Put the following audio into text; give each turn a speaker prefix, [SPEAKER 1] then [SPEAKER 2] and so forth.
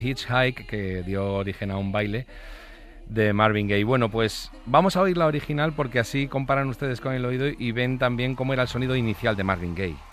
[SPEAKER 1] Hitchhike, que dio origen a un baile de Marvin Gaye. Bueno, pues vamos a oír la original porque así comparan ustedes con el oído y ven también cómo era el sonido inicial de Marvin Gaye.